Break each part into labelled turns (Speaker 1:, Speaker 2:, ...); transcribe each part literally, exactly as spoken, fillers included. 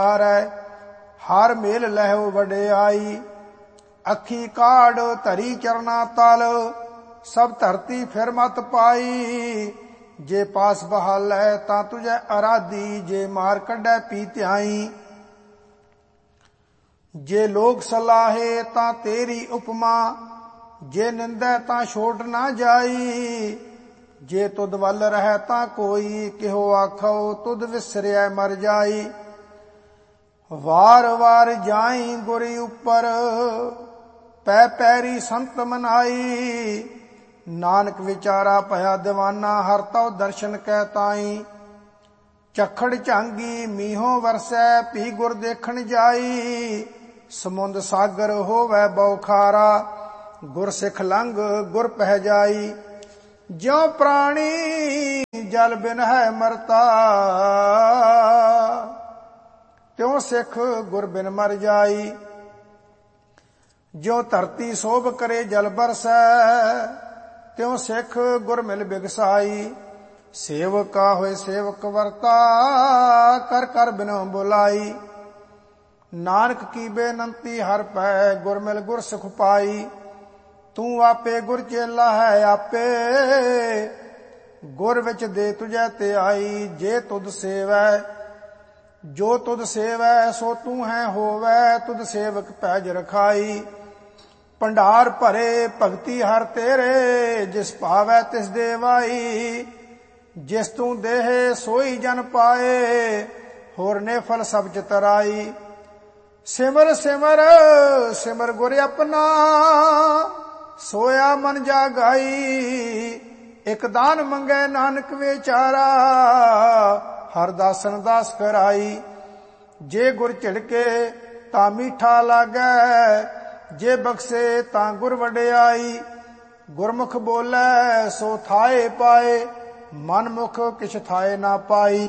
Speaker 1: विचारै, हर mail लहो वडियाई। अखी काढ़ धरी चरना तल, सब धरती फिर मत पाई। जे पास बहालै तां तुझे अराधी, जे मार कढै पी त्याई। जे लोग सलाहे तां तेरी उपमा, जे निंदै तां छोड़ ना जाई। जे तुद वल रहै तां कोई, किहो आखो तुद विसरिया मर जाई। वार वार जाई गुरी उपर, पै पैरी संत मनाई। नानक विचारा भया दीवाना, हर तौ दर्शन कै ताई। चखड़ झांगी मीहों वरसै, पी गुर देखण जाई। समुंद सागर होवै बौखारा, गुर सिख लंघ गुर पह जाई। ज्यों प्राणी जल बिन है मरता, त्यों सिख गुर बिन मर जाई। ज्यों धरती शोभ करे जल बरसै, त्यों सिख गुर मिल बिगसाई। सेवक का होए सेवक वर्ता, कर कर बिन बुलाई। नानक की बेनंती हर पै, गुर मिल गुर सुख पाई। तू आपे गुर चेला है आपे, गुर विच दे तुझे त्याई। जे तुद सेवै जो तुद सेवै, सो तू है होवै, तुद सेवक पैज रखाई। भंडार भरे भगति हर तेरे, जिस भावै तिस देवाई। जिस तू देहे सोई जन पाए, होर ने फल सब चितराई। सिमर सिमर सिमर गुर अपना, सोया मन जागाई। एक दान मंगै नानक विचारा, हर दासन दास कराई। जे गुर झिड़के तां मीठा लागै, जे बख्शे तां गुर वडियाई। गुरमुख बोलै सो थाए पाए, मनमुख किछ थाए ना पाई।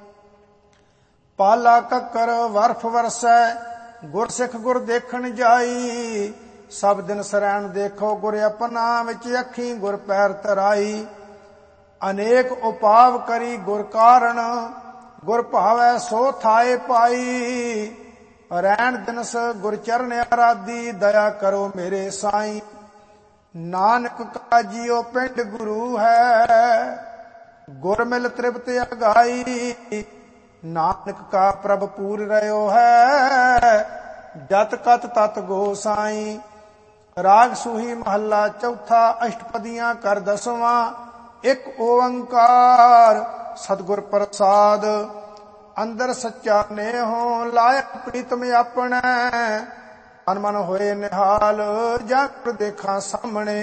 Speaker 1: पाला कक्कर बर्फ वरसै, गुर सिख गुर देखण जाई। सब दिन सरैण देखो गुर अपना, विच अखी गुर पैर तराई। अनेक उपाव करी गुर कारण, गुर भावै सो थाए पाई। रैण दिनस गुर चरण आराधी, दया करो मेरे साईं। नानक का जियो पिंड गुरु है, गुर मिल तृप्त अगाई। नानक का प्रभ पूर रहो है, जत कत तत गोसाई। राग सूही महला चौथा, अष्टपदियां कर दसवां। एक ओंकार सतगुर प्रसाद, अंदर सच्चा नेहो। लाया प्रीतम अपने, मन मन होए निहाल। जाकर देखा सामने,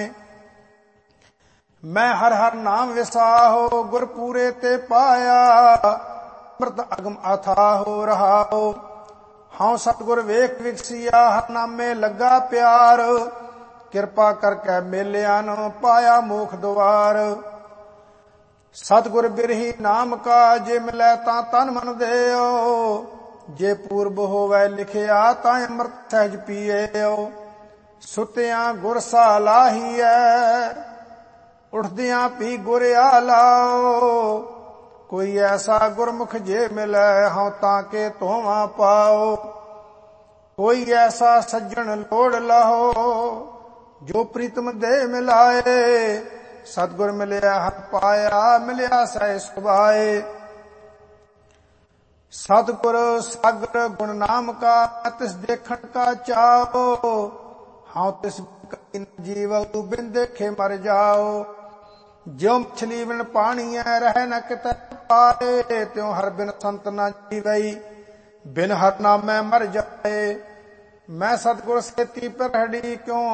Speaker 1: मैं हर हर नाम विसाहो। गुर पूरे ते पाया, अमृत अगम अथाहो रहाओ। हाउ सतगुर वेख विकसिया, हर नामे लगा प्यार। किरपा करके मेलिया न पाया मोख द्वार। सतगुर बिरही नाम का, जे मिलै तां तन मन देओ। जे पूर्व होवै लिखिया, तां अमृत सहज पीएओ। सुतियां गुर सा लाहीऐ, उठदियां पी गुर आलाओ। कोई ऐसा गुरमुख जे मिलै, हाँ ताके तोवा पाओ। कोई ऐसा सज्जन लोड़ लाहो, जो प्रीतम दे मिलाए। सतगुर मिलिया हर पाया, मिलिया सह सुभाए। सतगुर सागर गुण नाम का, तिस देखण का चाओ। हाँ तिस जीव बिन देखे मर जाओ। ज्यों मछली बिन पानी है, रह न कितै पाए। त्यों हर बिन संत न जीवई, बिन हर नामै मर जाए। मैं सतगुर सेती परहड़ी, क्यों